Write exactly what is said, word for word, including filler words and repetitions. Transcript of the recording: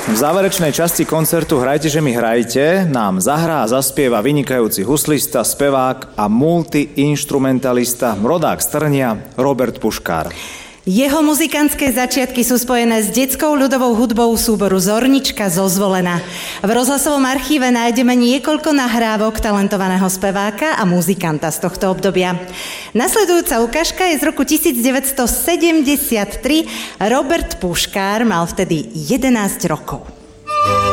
V záverečnej časti koncertu Hrajte, že mi hrajte nám zahrá a zaspieva vynikajúci huslista, spevák a multiinstrumentalista, rodák z Trnia Robert Puškár. Jeho muzikantské začiatky sú spojené s detskou ľudovou hudbou súboru Zornička zo Zvolena. V rozhlasovom archíve nájdeme niekoľko nahrávok talentovaného speváka a muzikanta z tohto obdobia. Nasledujúca ukážka je z roku devätnásťsedemdesiattri. Robert Puškár mal vtedy jedenásť rokov.